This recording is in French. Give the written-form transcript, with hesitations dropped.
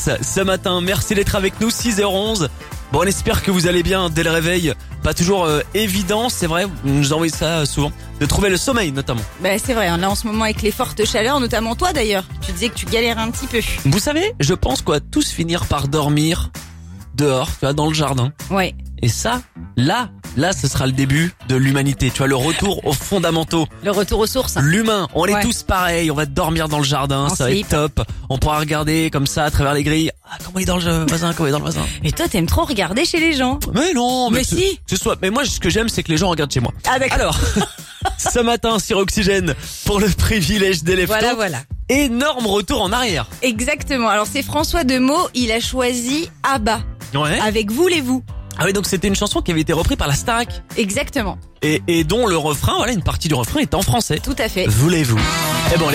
Alex ce matin. Merci d'être avec nous, 6h11. Bon, on espère que vous allez bien dès le réveil. Pas toujours évident, c'est vrai, vous nous envoyez ça souvent, de trouver le sommeil notamment. Bah c'est vrai, là en ce moment avec les fortes chaleurs, notamment toi d'ailleurs, tu disais que tu galères un petit peu. Vous savez, je pense qu'on va tous finir par dormir dehors, tu vois, dans le jardin. Ouais. Et ça, là, ce sera le début de l'humanité. Tu vois, le retour aux fondamentaux. Le retour aux sources. L'humain, on est Ouais. tous pareils. On va dormir dans le jardin, En ça va slip. être top. On pourra regarder comme ça à travers les grilles. Ah, comment il est dans le voisin, comment il est dans le voisin. Mais toi t'aimes trop regarder chez les gens. Mais non, Mais que si. ce soit. Mais moi, ce que j'aime, c'est que les gens regardent chez moi. Ah d'accord. Alors, ce matin sur Oxygène, pour le privilège des lève-tôt, Voilà. énorme retour en arrière. Exactement, alors c'est François Demeaux, il a choisi Abba, Ouais. avec Voulez-vous. Ah oui, donc c'était une chanson qui avait été reprise par la Starac. Exactement, Et dont le refrain, voilà, une partie du refrain est en français. tout à fait. Voulez-vous. Eh bon,